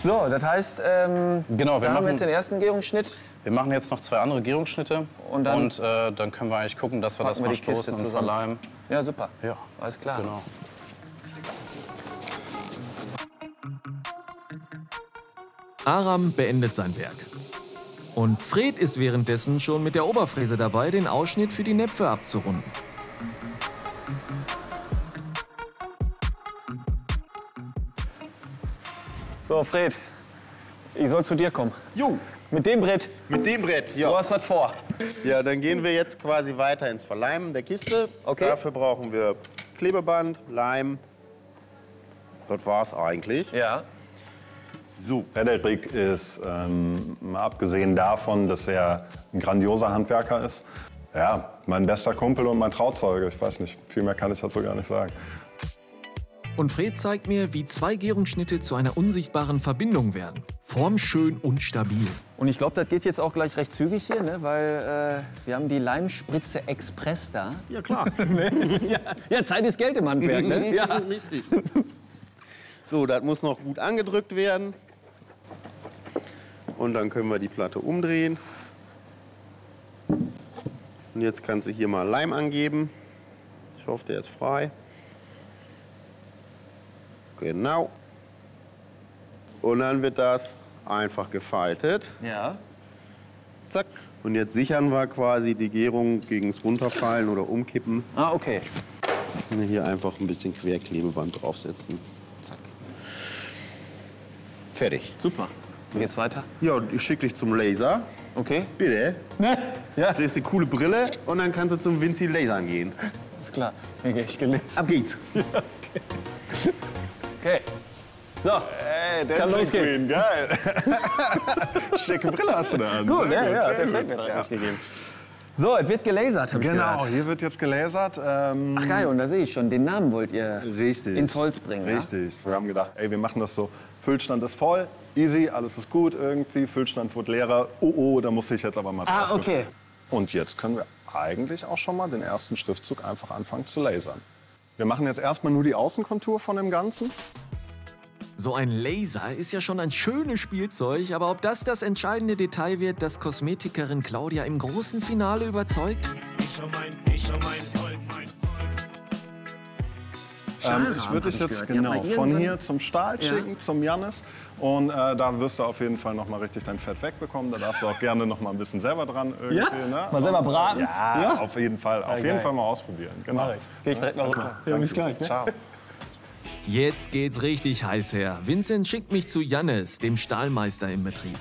So, das heißt, Genau, da haben wir jetzt den ersten Gärungsschnitt. Wir machen jetzt noch 2 andere Gärungsschnitte. Und dann dann können wir eigentlich gucken, dass wir das packen wir mal die Kiste stoßen und zusammen. verleimen. Ja, super. Ja, Alles klar. genau. Aram beendet sein Werk. Und Fred ist währenddessen schon mit der Oberfräse dabei, den Ausschnitt für die Näpfe abzurunden. So, Fred, ich soll zu dir kommen. Jo, Mit dem Brett. mit dem Brett, ja. Du hast was vor. Ja, dann gehen wir jetzt quasi weiter ins Verleimen der Kiste. Okay. Dafür brauchen wir Klebeband, Leim. Das war's eigentlich. Ja. So. Frederik ist, mal abgesehen davon, dass er ein grandioser Handwerker ist, ja, mein bester Kumpel und mein Trauzeuge. Ich weiß nicht, viel mehr kann ich dazu gar nicht sagen. Und Fred zeigt mir, wie 2 Gärungsschnitte zu einer unsichtbaren Verbindung werden. Formschön und stabil. Und ich glaube, das geht jetzt auch gleich recht zügig hier, ne? Weil wir haben die Leimspritze Express da. Ja, klar. Ja, Zeit ist Geld im Handwerk, ne? Ja. Richtig. So, das muss noch gut angedrückt werden. Und dann können wir die Platte umdrehen. Und jetzt kannst du hier mal Leim angeben. Ich hoffe, der ist frei. Genau. Und dann wird das einfach gefaltet. Ja. Zack. Und jetzt sichern wir quasi die Gärung gegen das Runterfallen oder Umkippen. Ah, okay. Und hier einfach ein bisschen Querklebeband draufsetzen. Zack. Fertig. Super. Wie geht's weiter? Ja, und ich schicke dich zum Laser. Okay. Bitte. Ja, Kriegst eine coole Brille und dann kannst du zum Vinci Lasern gehen. ist klar. Okay, ich gelesen. Ab geht's. Okay. So. Kann losgehen. Geil. Schicke Brille hast du da an. Gut, Sehr ja, sehr der gut. fällt mir direkt gegeben. So, es wird gelasert, habe ich Genau, gehört. hier wird jetzt gelasert. Ach geil, und da sehe ich schon, den Namen wollt ihr Richtig. ins Holz bringen. Richtig. Wir haben gedacht, ey, wir machen das so. Füllstand ist voll, easy, alles ist gut irgendwie. Füllstand wird leerer. Oh, da muss ich jetzt aber mal Ah, drauf okay. gucken. Und jetzt können wir eigentlich auch schon mal den ersten Schriftzug einfach anfangen zu lasern. Wir machen jetzt erstmal nur die Außenkontur von dem Ganzen. So ein Laser ist ja schon ein schönes Spielzeug, aber ob das entscheidende Detail wird, das Kosmetikerin Claudia im großen Finale überzeugt? Ich würde dich jetzt genau von hier zum Stahl schicken, zum Jannis. Und da wirst du auf jeden Fall noch mal richtig dein Fett wegbekommen. Da darfst du auch gerne noch mal ein bisschen selber dran irgendwie. Ja? Ne? Mal selber braten? Ja, auf jeden Fall. Auf jeden Fall mal ausprobieren. Genau. Geh ich direkt mal rüber. Ja, bis gleich. Ne? Ciao. Jetzt geht's richtig heiß her. Vincent schickt mich zu Jannis, dem Stahlmeister im Betrieb.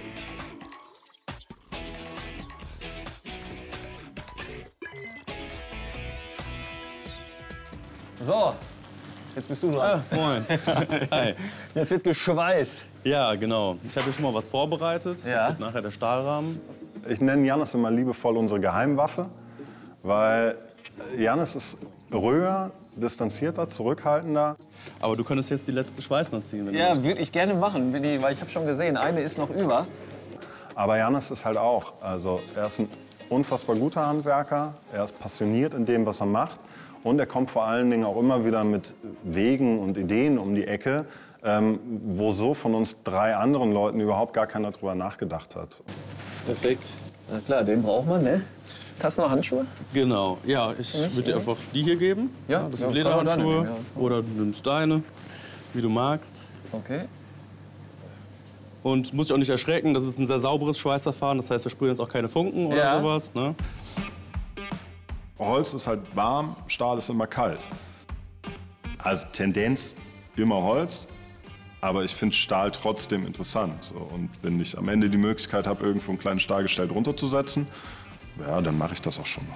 So, jetzt bist du dran. Moin. Hi. Jetzt wird geschweißt. Ja, genau. Ich habe hier schon mal was vorbereitet. Ja. Das wird nachher der Stahlrahmen. Ich nenne Jannis immer liebevoll unsere Geheimwaffe, weil Jannis ist ruhiger, distanzierter, zurückhaltender. Aber du könntest jetzt die letzte Schweiß noch ziehen, wenn du Ja, möchtest. würde ich gerne machen, weil ich habe schon gesehen, eine ist noch über. Aber Jannis ist halt auch, also er ist ein unfassbar guter Handwerker, er ist passioniert in dem, was er macht. Und er kommt vor allen Dingen auch immer wieder mit Wegen und Ideen um die Ecke, wo so von uns 3 anderen Leuten überhaupt gar keiner drüber nachgedacht hat. Perfekt. Na klar, den braucht man, ne? Hast du noch Handschuhe? Genau. Ja, ich würde dir einfach die hier geben. Ja, das ja, sind kann man deine Lederhandschuhe. nehmen, ja. Oder du nimmst deine, wie du magst. Okay. Und muss dich auch nicht erschrecken, das ist ein sehr sauberes Schweißverfahren. Das heißt, wir sprühen jetzt auch keine Funken oder Ja. sowas. Ne? Holz ist halt warm, Stahl ist immer kalt. Also Tendenz immer Holz, aber ich finde Stahl trotzdem interessant. So, und wenn ich am Ende die Möglichkeit habe, irgendwo ein kleines Stahlgestell drunter zu setzen, ja, dann mache ich das auch schon noch.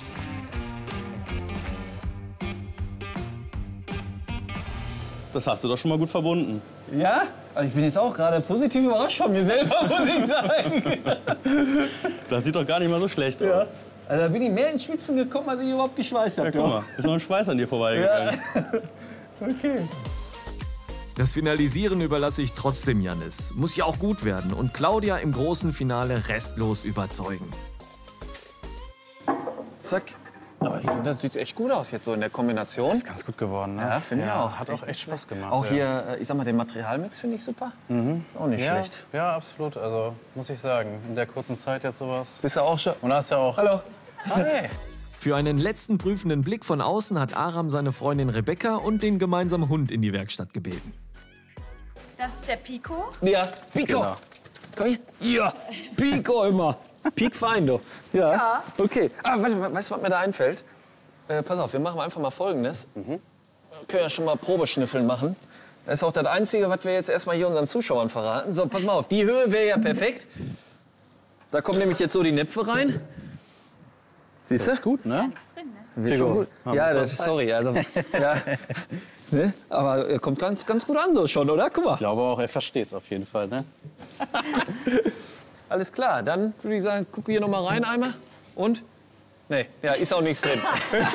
Das hast du doch schon mal gut verbunden. Ja? Also ich bin jetzt auch gerade positiv überrascht von mir selber, muss ich sagen. Das sieht doch gar nicht mal so schlecht aus. Also da bin ich mehr ins Schwitzen gekommen, als ich überhaupt geschweißt habe. Ja, guck mal, ist noch ein Schweiß an dir vorbeigegangen. Okay. Das Finalisieren überlasse ich trotzdem Jannis. Muss ja auch gut werden und Claudia im großen Finale restlos überzeugen. Zack. Aber ich finde, das sieht echt gut aus jetzt so in der Kombination. Ist ganz gut geworden, ne? Ja, finde ich auch. Hat auch echt Spaß gemacht. Auch ja. hier, ich sag mal, den Materialmix finde ich super. Auch nicht Ja, schlecht. ja, absolut. Also muss ich sagen, in der kurzen Zeit jetzt sowas. Bist du auch schon? Und da hast ja auch. Hallo. Hey. Für einen letzten prüfenden Blick von außen hat Aram seine Freundin Rebecca und den gemeinsamen Hund in die Werkstatt gebeten. Das ist der Pico. Ja, Pico. Genau. Komm hier. Ja, Pico immer. Peak fein, du. Ja. Okay. Ah, warte, weißt du, was mir da einfällt? Pass auf, wir machen einfach mal Folgendes. Wir können ja schon mal Probeschnüffeln machen. Das ist auch das Einzige, was wir jetzt erstmal hier unseren Zuschauern verraten. So, pass mal auf, die Höhe wäre ja perfekt. Da kommen nämlich jetzt so die Näpfe rein. Siehst du? Ist gut, ne? Nichts drin, ne? Wird schon gut. Ja, das, sorry. Also, ja. Ne? Aber er kommt ganz gut an so schon, oder? Guck mal. Ich glaube auch, er versteht's auf jeden Fall, ne? Alles klar, dann würde ich sagen, guck hier noch mal rein einmal. Und? Nee, ja, ist auch nichts drin.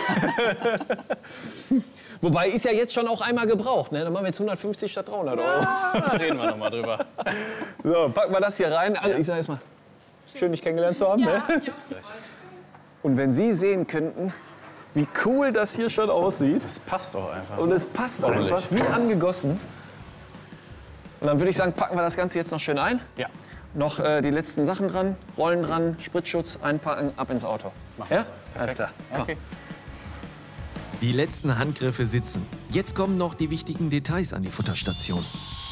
Wobei, ist ja jetzt schon auch einmal gebraucht, ne? Dann machen wir jetzt 150 statt 300 Euro. Da reden wir noch mal drüber. So, packen wir das hier rein. Also, ich sag erst mal, schön, dich kennengelernt zu haben. Ne? Und wenn Sie sehen könnten, wie cool das hier schon aussieht. Das passt auch einfach. Und es passt Hoffentlich. einfach wie angegossen. Und dann würde ich sagen, packen wir das Ganze jetzt noch schön ein. Ja. Noch die letzten Sachen dran, Rollen dran, Spritzschutz einpacken, ab ins Auto. Ja? Alles klar. Komm. Okay. Die letzten Handgriffe sitzen. Jetzt kommen noch die wichtigen Details an die Futterstation.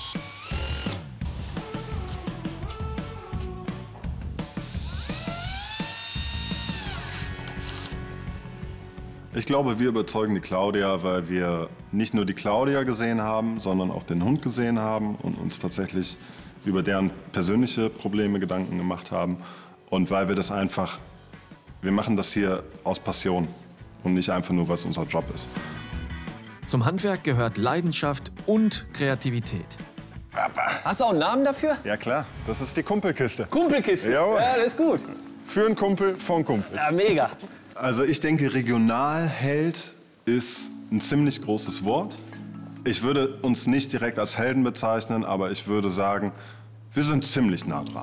Ich glaube, wir überzeugen die Claudia, weil wir nicht nur die Claudia gesehen haben, sondern auch den Hund gesehen haben und uns tatsächlich über deren persönliche Probleme Gedanken gemacht haben. Und weil wir das einfach, wir machen das hier aus Passion und nicht einfach nur, was unser Job ist. Zum Handwerk gehört Leidenschaft und Kreativität. Hast du auch einen Namen dafür? Ja klar, das ist die Kumpelkiste. Kumpelkiste. Jawohl. Ja, das ist gut. Für einen Kumpel von Kumpels. Ja, mega. Also ich denke, Regionalheld ist ein ziemlich großes Wort. Ich würde uns nicht direkt als Helden bezeichnen, aber ich würde sagen, wir sind ziemlich nah dran.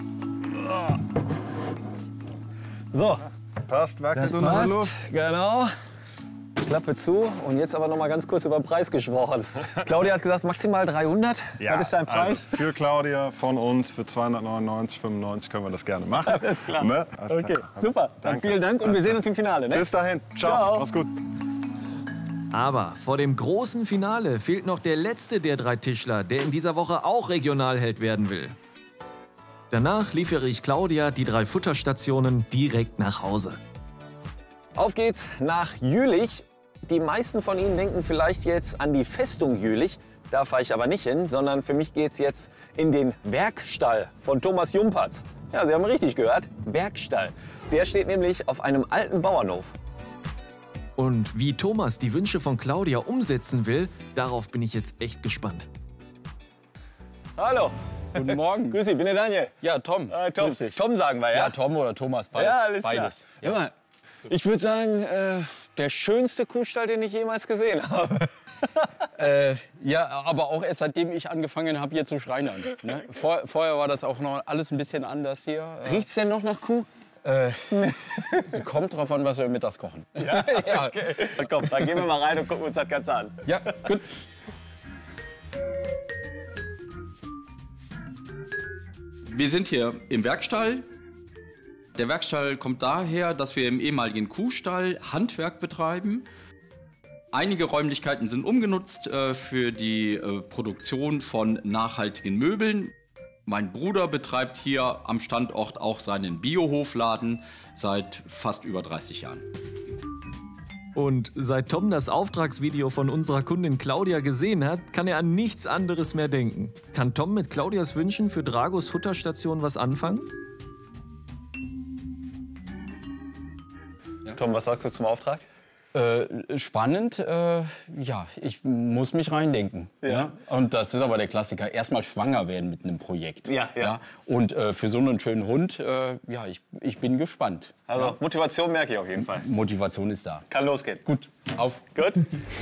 So, Passt, wackelt das unter der passt. Luft. Genau. Klappe zu. Und jetzt aber noch mal ganz kurz über den Preis gesprochen. Claudia hat gesagt, maximal 300. Was ist dein Preis? Also für Claudia von uns für 299,95 können wir das gerne machen. Alles klar. Ne? Alles Okay, klar. super. Dann Danke. vielen Dank und wir sehen uns im Finale. Ne? Bis dahin. Ciao. Ciao. Mach's gut. Aber vor dem großen Finale fehlt noch der letzte der drei Tischler, der in dieser Woche auch Regionalheld werden will. Danach liefere ich Claudia die 3 Futterstationen direkt nach Hause. Auf geht's nach Jülich. Die meisten von Ihnen denken vielleicht jetzt an die Festung Jülich. Da fahre ich aber nicht hin, sondern für mich geht's jetzt in den Werkstall von Thomas Jumpertz. Ja, Sie haben richtig gehört, Werkstall. Der steht nämlich auf einem alten Bauernhof. Und wie Thomas die Wünsche von Claudia umsetzen will, darauf bin ich jetzt echt gespannt. Hallo. Guten Morgen. Grüß dich, bin der Daniel. Ja, Tom. Tom. Grüß dich. Tom sagen wir, ja? Ja, Tom oder Thomas, beides. Ja, alles klar. Beides. Hör mal, ich würde sagen, der schönste Kuhstall, den ich jemals gesehen habe. Ja, aber auch erst seitdem ich angefangen habe, hier zu schreinern. Ne? Vorher war das auch noch alles ein bisschen anders hier. Riecht's denn noch nach Kuh? Es kommt drauf an, was wir mittags kochen. Ja, okay. Komm, dann gehen wir mal rein und gucken uns das Ganze an. Ja, gut. Wir sind hier im Werkstall. Der Werkstall kommt daher, dass wir im ehemaligen Kuhstall Handwerk betreiben. Einige Räumlichkeiten sind umgenutzt für die Produktion von nachhaltigen Möbeln. Mein Bruder betreibt hier am Standort auch seinen Biohofladen seit fast über 30 Jahren. Und seit Tom das Auftragsvideo von unserer Kundin Claudia gesehen hat, kann er an nichts anderes mehr denken. Kann Tom mit Claudias Wünschen für Dragos Futterstation was anfangen? Tom, was sagst du zum Auftrag? Spannend, ja, ich muss mich reindenken. Ja. Und das ist aber der Klassiker, erstmal schwanger werden mit einem Projekt. Ja. Und für so einen schönen Hund, ja, ich bin gespannt. Also Motivation merke ich auf jeden Fall. Motivation ist da. Kann losgehen. Gut, auf. Gut.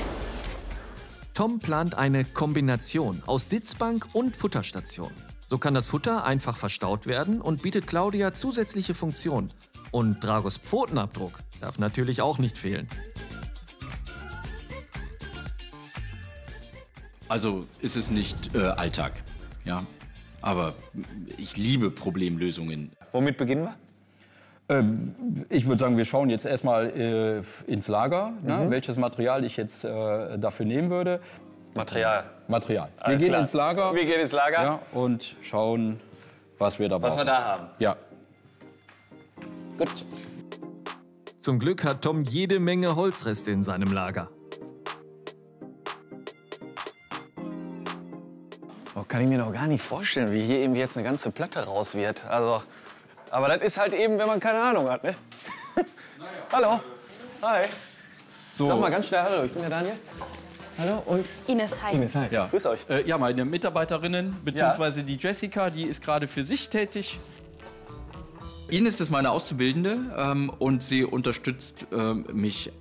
Tom plant eine Kombination aus Sitzbank und Futterstation. So kann das Futter einfach verstaut werden und bietet Claudia zusätzliche Funktionen. Und Dragos Pfotenabdruck darf natürlich auch nicht fehlen. Also ist es nicht Alltag, ja. Aber ich liebe Problemlösungen. Womit beginnen wir? Ich würde sagen, wir schauen jetzt erstmal ins Lager, ne, welches Material ich jetzt dafür nehmen würde. Material. Wir gehen ins Lager. Wir gehen ins Lager. Ja, und schauen, was wir da brauchen. Was wir da haben. Ja. Gut. Zum Glück hat Tom jede Menge Holzreste in seinem Lager. Oh, kann ich mir noch gar nicht vorstellen, wie hier eben jetzt eine ganze Platte raus wird. Also, aber das ist halt eben, wenn man keine Ahnung hat, ne? Hallo. Hi. So. Sag mal ganz schnell Hallo, ich bin der Daniel. Hallo und Ines, hi. Ines, hi. Ja. Grüß euch. Ja, meine Mitarbeiterinnen, beziehungsweise die Jessica, die ist gerade für sich tätig. Ines ist meine Auszubildende und sie unterstützt mich